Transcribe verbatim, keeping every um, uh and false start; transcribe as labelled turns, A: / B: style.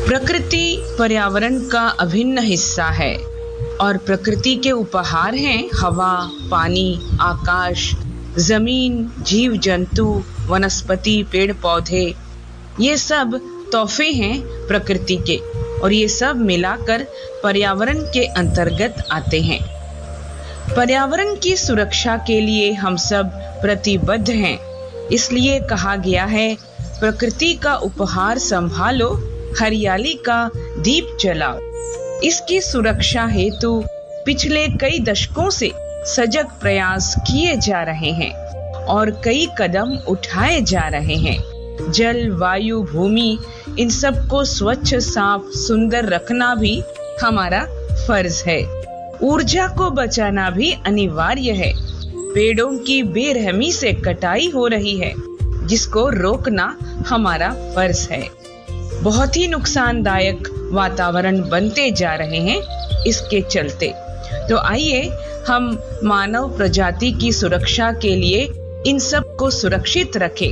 A: प्रकृति पर्यावरण का अभिन्न हिस्सा है और प्रकृति के उपहार हैं हवा, पानी, आकाश, जमीन, जीव जंतु, वनस्पति, पेड़ पौधे। ये सब तोहफे हैं प्रकृति के और ये सब मिलाकर पर्यावरण के अंतर्गत आते हैं। पर्यावरण की सुरक्षा के लिए हम सब प्रतिबद्ध हैं। इसलिए कहा गया है, प्रकृति का उपहार संभालो, हरियाली का दीप जलाओ। इसकी सुरक्षा हेतु पिछले कई दशकों से सजग प्रयास किए जा रहे हैं और कई कदम उठाए जा रहे हैं। जल, वायु, भूमि, इन सब को स्वच्छ, साफ, सुंदर रखना भी हमारा फर्ज है। ऊर्जा को बचाना भी अनिवार्य है। पेड़ों की बेरहमी से कटाई हो रही है, जिसको रोकना हमारा फर्ज है। बहुत ही नुकसानदायक वातावरण बनते जा रहे हैं इसके चलते। तो आइए हम मानव प्रजाति की सुरक्षा के लिए इन सब को सुरक्षित रखें।